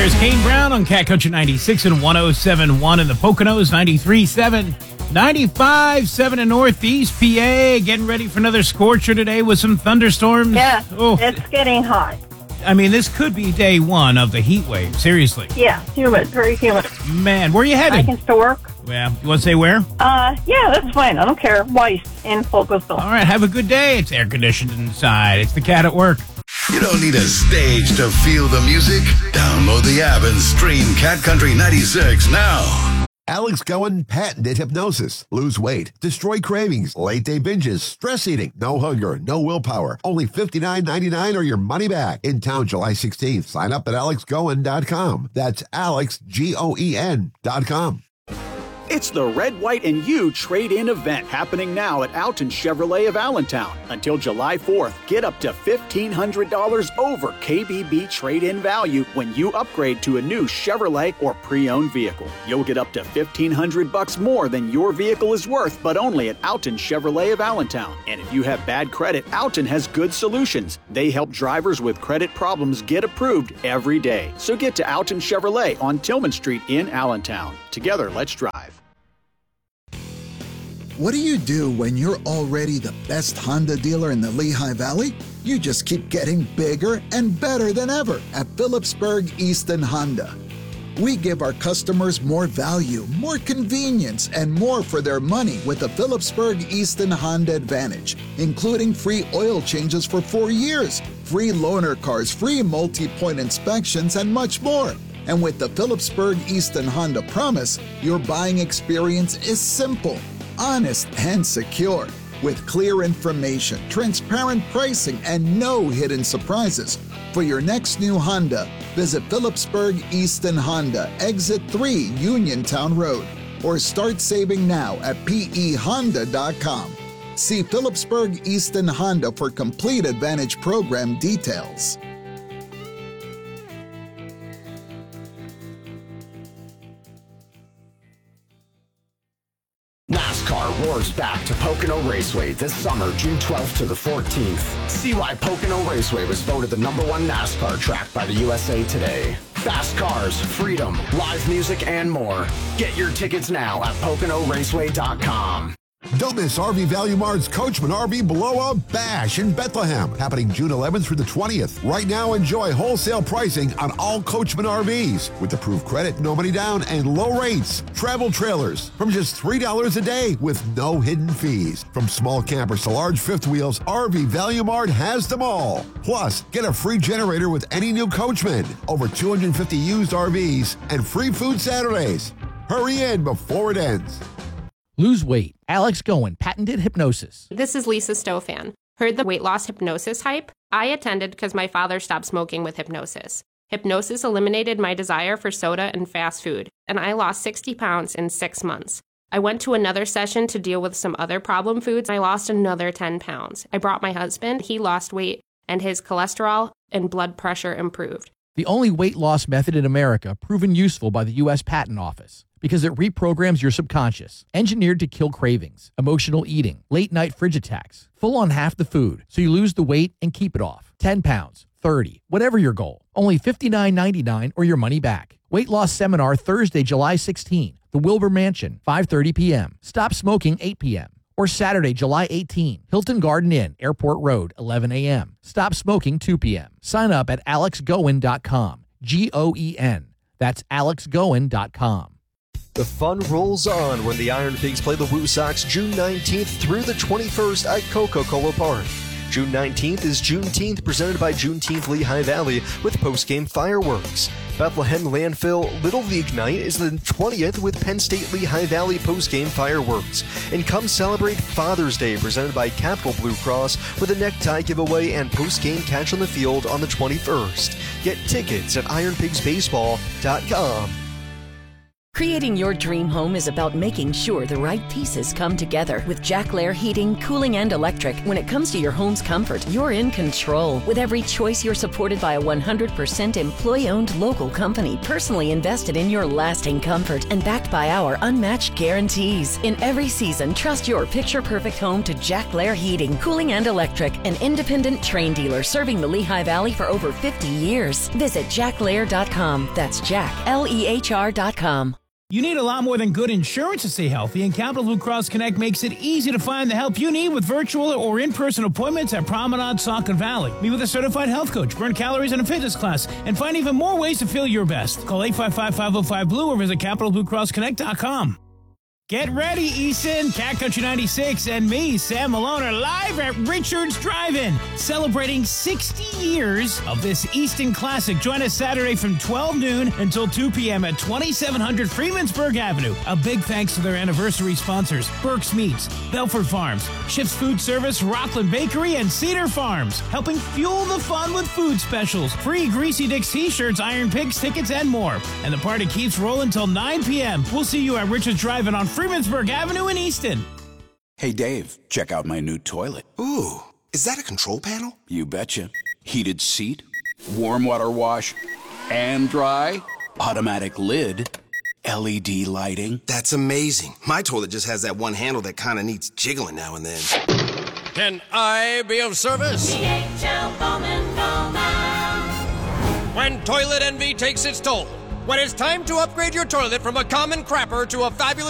There's Kane Brown on Cat Country 96 and 107.1 in the Poconos, 93.7, 95.7 in Northeast PA. Getting ready for another scorcher today with some thunderstorms. Yeah, It's getting hot. I mean, this could be day one of the heat wave. Seriously. Yeah, humid, very humid. Man, where are you headed? I can still work. Yeah, you want to say where? Yeah, that's fine. I don't care. Weiss in Fultonville. All right, have a good day. It's air conditioned inside. It's the Cat at Work. You don't need a stage to feel the music. Download the app and stream Cat Country 96 now. Alex Gowen patented hypnosis. Lose weight, destroy cravings, late-day binges, stress eating, no hunger, no willpower. Only $59.99 or your money back. In town July 16th. Sign up at alexgowen.com. That's alexgoen.com. It's the Red, White, and You trade-in event happening now at Alton Chevrolet of Allentown. Until July 4th, get up to $1,500 over KBB trade-in value when you upgrade to a new Chevrolet or pre-owned vehicle. You'll get up to $1,500 more than your vehicle is worth, but only at Alton Chevrolet of Allentown. And if you have bad credit, Alton has good solutions. They help drivers with credit problems get approved every day. So get to Alton Chevrolet on Tillman Street in Allentown. Together, let's drive. What do you do when you're already the best Honda dealer in the Lehigh Valley? You just keep getting bigger and better than ever at Phillipsburg Easton Honda. We give our customers more value, more convenience, and more for their money with the Phillipsburg Easton Honda Advantage, including free oil changes for 4 years, free loaner cars, free multi-point inspections, and much more. And with the Phillipsburg Easton Honda Promise, your buying experience is simple, honest, and secure. With clear information, transparent pricing, and no hidden surprises. For your next new Honda, visit Phillipsburg Easton Honda, Exit 3 Uniontown Road, or start saving now at pehonda.com. See Phillipsburg Easton Honda for complete Advantage program details. NASCAR roars back to Pocono Raceway this summer, June 12th to the 14th. See why Pocono Raceway was voted the #1 NASCAR track by the USA Today. Fast cars, freedom, live music, and more. Get your tickets now at PoconoRaceway.com. Don't miss RV Value Mart's Coachman RV Blow-Up Bash in Bethlehem, happening June 11th through the 20th. Right now, enjoy wholesale pricing on all Coachman RVs with approved credit, no money down, and low rates. Travel trailers from just $3 a day with no hidden fees. From small campers to large fifth wheels, RV Value Mart has them all. Plus, get a free generator with any new Coachman. Over 250 used RVs and free food Saturdays. Hurry in before it ends. Lose weight. Alex Gowen, patented hypnosis. This is Lisa Stofan. Heard the weight loss hypnosis hype? I attended because my father stopped smoking with hypnosis. Hypnosis eliminated my desire for soda and fast food, and I lost 60 pounds in 6 months. I went to another session to deal with some other problem foods. I lost another 10 pounds. I brought my husband. He lost weight, and his cholesterol and blood pressure improved. The only weight loss method in America proven useful by the U.S. Patent Office because it reprograms your subconscious, engineered to kill cravings, emotional eating, late-night fridge attacks, full on half the food, so you lose the weight and keep it off. 10 pounds, 30, whatever your goal. Only $59.99 or your money back. Weight loss seminar Thursday, July 16, the Wilbur Mansion, 5:30 p.m. Stop smoking, 8 p.m. Or Saturday, July 18, Hilton Garden Inn, Airport Road, 11 a.m. Stop smoking, 2 p.m. Sign up at alexgoen.com. Goen. That's alexgoen.com. The fun rolls on when the Iron Pigs play the Woo Sox June 19th through the 21st at Coca-Cola Park. June 19th is Juneteenth, presented by Juneteenth Lehigh Valley with post-game fireworks. Bethlehem Landfill Little League Night is the 20th with Penn State Lehigh Valley post-game fireworks. And come celebrate Father's Day, presented by Capital Blue Cross with a necktie giveaway and post-game catch on the field on the 21st. Get tickets at ironpigsbaseball.com. Creating your dream home is about making sure the right pieces come together. With Jack Lair Heating, Cooling, and Electric, when it comes to your home's comfort, you're in control. With every choice, you're supported by a 100% employee-owned local company, personally invested in your lasting comfort and backed by our unmatched guarantees. In every season, trust your picture-perfect home to Jack Lair Heating, Cooling, and Electric, an independent Trane dealer serving the Lehigh Valley for over 50 years. Visit jacklair.com. That's Jack, Lehr.com. You need a lot more than good insurance to stay healthy, and Capital Blue Cross Connect makes it easy to find the help you need with virtual or in-person appointments at Promenade, Saucon Valley. Meet with a certified health coach, burn calories in a fitness class, and find even more ways to feel your best. Call 855-505-BLUE or visit CapitalBlueCrossConnect.com. Get ready, Easton. Cat Country 96 and me, Sam Malone, are live at Richards Drive-In, celebrating 60 years of this Easton classic. Join us Saturday from 12 noon until 2 p.m. at 2700 Freemansburg Avenue. A big thanks to their anniversary sponsors, Burke's Meats, Belford Farms, Schiff's Food Service, Rockland Bakery, and Cedar Farms, helping fuel the fun with food specials, free Greasy Dick's t-shirts, Iron Pigs tickets, and more. And the party keeps rolling till 9 p.m. We'll see you at Richards Drive-In on Freemansburg Avenue in Easton. Hey, Dave, check out my new toilet. Ooh, is that a control panel? You betcha. Heated seat, warm water wash, and dry, automatic lid, LED lighting. That's amazing. My toilet just has that one handle that kind of needs jiggling now and then. Can I be of service? DHL Bowman Bowman. When toilet envy takes its toll, when it's time to upgrade your toilet from a common crapper to a fabulous